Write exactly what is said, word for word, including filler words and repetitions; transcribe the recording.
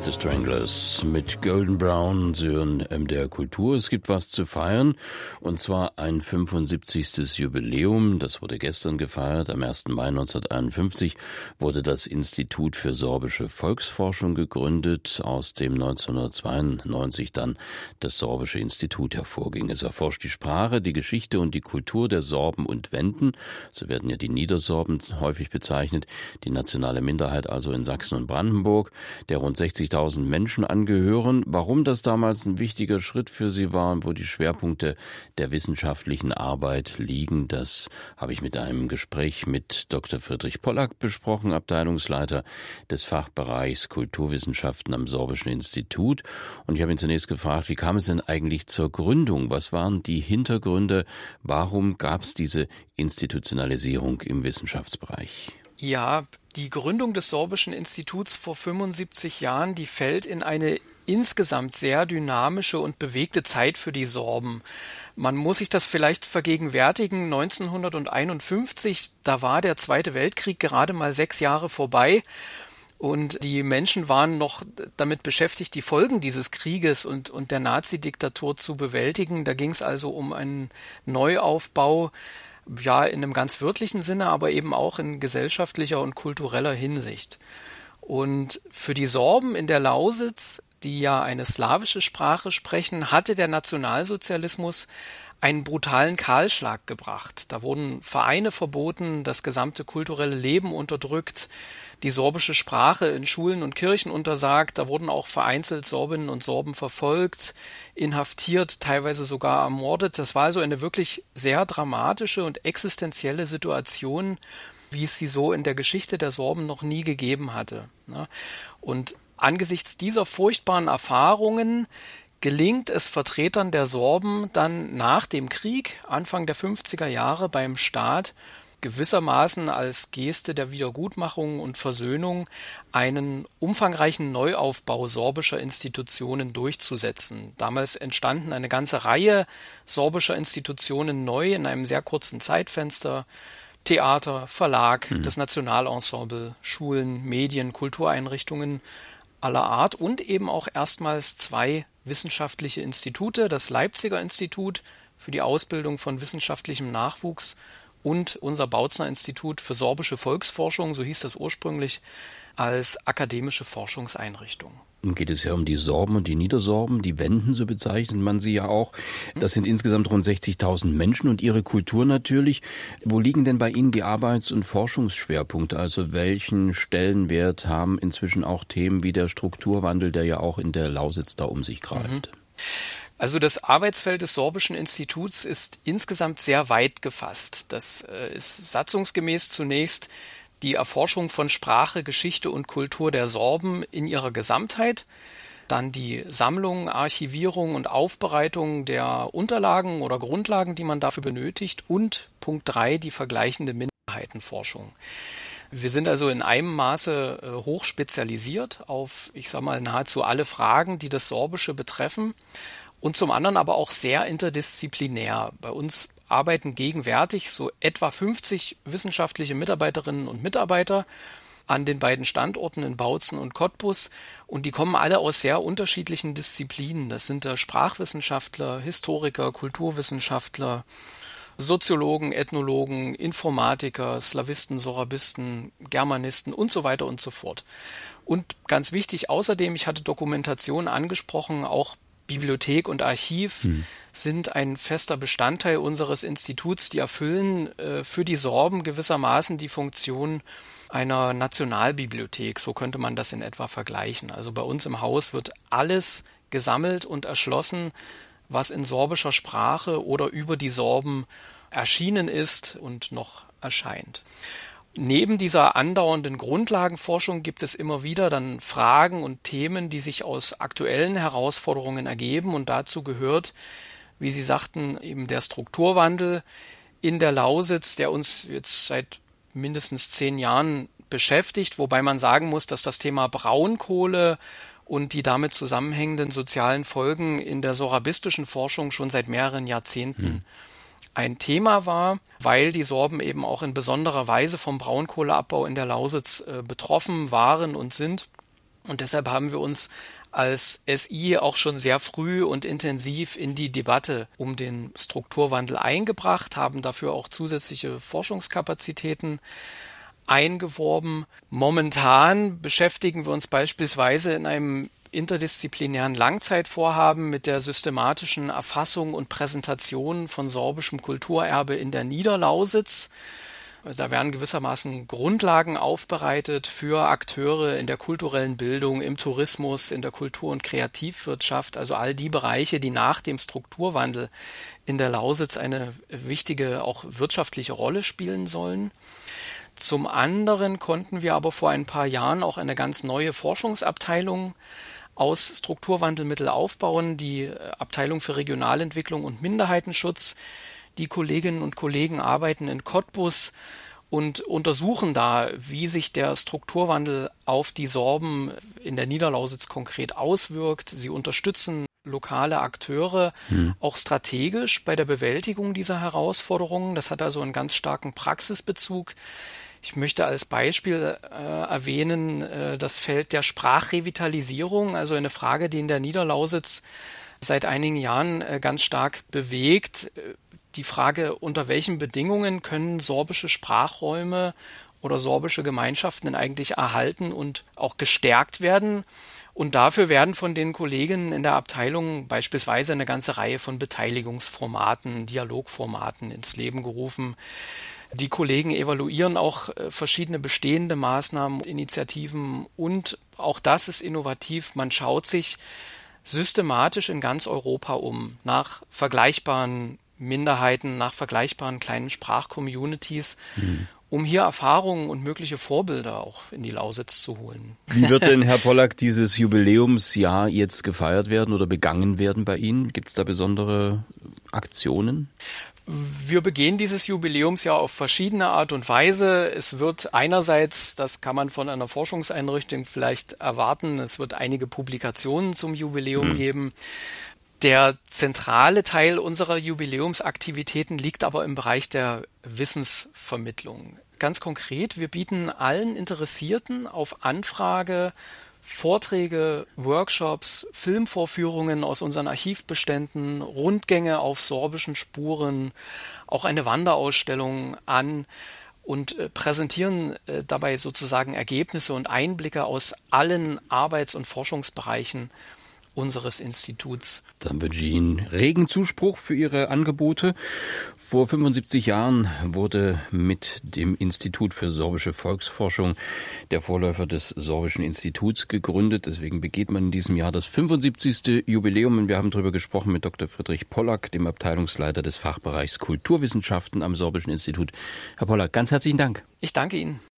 The Stranglers mit Golden Brown, Sie hören M D R Kultur. Es gibt was zu feiern, und zwar ein fünfundsiebzigstes Jubiläum. Das wurde gestern gefeiert. Am ersten Mai neunzehnhunderteinundfünfzig wurde das Institut für sorbische Volksforschung gegründet, aus dem neunzehnhundertzweiundneunzig dann das Sorbische Institut hervorging. Es erforscht die Sprache, die Geschichte und die Kultur der Sorben und Wenden. So werden ja die Niedersorben häufig bezeichnet, die nationale Minderheit also in Sachsen und Brandenburg, der rund sechzigtausend Menschen angehören. Warum das damals ein wichtiger Schritt für sie war und wo die Schwerpunkte der wissenschaftlichen Arbeit liegen, das habe ich mit einem Gespräch mit Doktor Friedrich Pollack besprochen, Abteilungsleiter des Fachbereichs Kulturwissenschaften am Sorbischen Institut. Und ich habe ihn zunächst gefragt, wie kam es denn eigentlich zur Gründung? Was waren die Hintergründe? Warum gab es diese Institutionalisierung im Wissenschaftsbereich? Ja, die Gründung des Sorbischen Instituts vor fünfundsiebzig Jahren, die fällt in eine insgesamt sehr dynamische und bewegte Zeit für die Sorben. Man muss sich das vielleicht vergegenwärtigen, neunzehnhunderteinundfünfzig, da war der Zweite Weltkrieg gerade mal sechs Jahre vorbei. Und die Menschen waren noch damit beschäftigt, die Folgen dieses Krieges und, und der Nazi-Diktatur zu bewältigen. Da ging es also um einen Neuaufbau, ja, in einem ganz wörtlichen Sinne, aber eben auch in gesellschaftlicher und kultureller Hinsicht. Und für die Sorben in der Lausitz, die ja eine slawische Sprache sprechen, hatte der Nationalsozialismus einen brutalen Kahlschlag gebracht. Da wurden Vereine verboten, das gesamte kulturelle Leben unterdrückt, die sorbische Sprache in Schulen und Kirchen untersagt, da wurden auch vereinzelt Sorbinnen und Sorben verfolgt, inhaftiert, teilweise sogar ermordet. Das war also eine wirklich sehr dramatische und existenzielle Situation, wie es sie so in der Geschichte der Sorben noch nie gegeben hatte. Und angesichts dieser furchtbaren Erfahrungen gelingt es Vertretern der Sorben dann nach dem Krieg, Anfang der fünfziger Jahre beim Staat, gewissermaßen als Geste der Wiedergutmachung und Versöhnung einen umfangreichen Neuaufbau sorbischer Institutionen durchzusetzen. Damals entstanden eine ganze Reihe sorbischer Institutionen neu in einem sehr kurzen Zeitfenster. Theater, Verlag, mhm. das Nationalensemble, Schulen, Medien, Kultureinrichtungen aller Art und eben auch erstmals zwei wissenschaftliche Institute, das Leipziger Institut für die Ausbildung von wissenschaftlichem Nachwuchs und unser Bautzner Institut für sorbische Volksforschung, so hieß das ursprünglich, als akademische Forschungseinrichtung. Nun geht es ja um die Sorben und die Niedersorben, die Wenden, so bezeichnet man sie ja auch. Das sind insgesamt rund sechzigtausend Menschen und ihre Kultur natürlich. Wo liegen denn bei Ihnen die Arbeits- und Forschungsschwerpunkte? Also welchen Stellenwert haben inzwischen auch Themen wie der Strukturwandel, der ja auch in der Lausitz da um sich greift? Also das Arbeitsfeld des Sorbischen Instituts ist insgesamt sehr weit gefasst. Das ist satzungsgemäß zunächst die Erforschung von Sprache, Geschichte und Kultur der Sorben in ihrer Gesamtheit, dann die Sammlung, Archivierung und Aufbereitung der Unterlagen oder Grundlagen, die man dafür benötigt, und Punkt drei, die vergleichende Minderheitenforschung. Wir sind also in einem Maße äh, hoch spezialisiert auf, ich sag mal, nahezu alle Fragen, die das Sorbische betreffen, und zum anderen aber auch sehr interdisziplinär. Bei uns arbeiten gegenwärtig so etwa fünfzig wissenschaftliche Mitarbeiterinnen und Mitarbeiter an den beiden Standorten in Bautzen und Cottbus, und die kommen alle aus sehr unterschiedlichen Disziplinen. Das sind da Sprachwissenschaftler, Historiker, Kulturwissenschaftler, Soziologen, Ethnologen, Informatiker, Slawisten, Sorabisten, Germanisten und so weiter und so fort. Und ganz wichtig außerdem, ich hatte Dokumentation angesprochen, auch Bibliothek und Archiv hm. sind ein fester Bestandteil unseres Instituts. Die erfüllen äh, für die Sorben gewissermaßen die Funktion einer Nationalbibliothek. So könnte man das in etwa vergleichen. Also bei uns im Haus wird alles gesammelt und erschlossen, was in sorbischer Sprache oder über die Sorben erschienen ist und noch erscheint. Neben dieser andauernden Grundlagenforschung gibt es immer wieder dann Fragen und Themen, die sich aus aktuellen Herausforderungen ergeben, und dazu gehört, wie Sie sagten, eben der Strukturwandel in der Lausitz, der uns jetzt seit mindestens zehn Jahren beschäftigt, wobei man sagen muss, dass das Thema Braunkohle und die damit zusammenhängenden sozialen Folgen in der sorabistischen Forschung schon seit mehreren Jahrzehnten hm. ein Thema war, weil die Sorben eben auch in besonderer Weise vom Braunkohleabbau in der Lausitz äh, betroffen waren und sind. Und deshalb haben wir uns als S I auch schon sehr früh und intensiv in die Debatte um den Strukturwandel eingebracht, haben dafür auch zusätzliche Forschungskapazitäten eingeworben. Momentan beschäftigen wir uns beispielsweise in einem interdisziplinären Langzeitvorhaben mit der systematischen Erfassung und Präsentation von sorbischem Kulturerbe in der Niederlausitz. Da werden gewissermaßen Grundlagen aufbereitet für Akteure in der kulturellen Bildung, im Tourismus, in der Kultur- und Kreativwirtschaft, also all die Bereiche, die nach dem Strukturwandel in der Lausitz eine wichtige, auch wirtschaftliche Rolle spielen sollen. Zum anderen konnten wir aber vor ein paar Jahren auch eine ganz neue Forschungsabteilung aus Strukturwandelmittel aufbauen, die Abteilung für Regionalentwicklung und Minderheitenschutz. Die Kolleginnen und Kollegen arbeiten in Cottbus und untersuchen da, wie sich der Strukturwandel auf die Sorben in der Niederlausitz konkret auswirkt. Sie unterstützen lokale Akteure hm. auch strategisch bei der Bewältigung dieser Herausforderungen. Das hat also einen ganz starken Praxisbezug. Ich möchte als Beispiel äh, erwähnen äh, das Feld der Sprachrevitalisierung, also eine Frage, die in der Niederlausitz seit einigen Jahren äh, ganz stark bewegt. Die Frage, unter welchen Bedingungen können sorbische Sprachräume oder sorbische Gemeinschaften denn eigentlich erhalten und auch gestärkt werden? Und dafür werden von den Kollegen in der Abteilung beispielsweise eine ganze Reihe von Beteiligungsformaten, Dialogformaten ins Leben gerufen. Die Kollegen evaluieren auch verschiedene bestehende Maßnahmen, Initiativen und auch das ist innovativ. Man schaut sich systematisch in ganz Europa um nach vergleichbaren Minderheiten, nach vergleichbaren kleinen Sprachcommunities, mhm. um hier Erfahrungen und mögliche Vorbilder auch in die Lausitz zu holen. Wie wird denn, Herr Pollack, dieses Jubiläumsjahr jetzt gefeiert werden oder begangen werden bei Ihnen? Gibt es da besondere Aktionen? Wir begehen dieses Jubiläumsjahr auf verschiedene Art und Weise. Es wird einerseits, das kann man von einer Forschungseinrichtung vielleicht erwarten, es wird einige Publikationen zum Jubiläum mhm. geben. Der zentrale Teil unserer Jubiläumsaktivitäten liegt aber im Bereich der Wissensvermittlung. Ganz konkret, wir bieten allen Interessierten auf Anfrage Vorträge, Workshops, Filmvorführungen aus unseren Archivbeständen, Rundgänge auf sorbischen Spuren, auch eine Wanderausstellung an und präsentieren dabei sozusagen Ergebnisse und Einblicke aus allen Arbeits- und Forschungsbereichen unseres Instituts. Dann wünsche ich Ihnen regen Zuspruch für Ihre Angebote. Vor fünfundsiebzig Jahren wurde mit dem Institut für sorbische Volksforschung der Vorläufer des Sorbischen Instituts gegründet. Deswegen begeht man in diesem Jahr das fünfundsiebzigste Jubiläum. Und wir haben darüber gesprochen mit Doktor Friedrich Pollack, dem Abteilungsleiter des Fachbereichs Kulturwissenschaften am Sorbischen Institut. Herr Pollack, ganz herzlichen Dank. Ich danke Ihnen.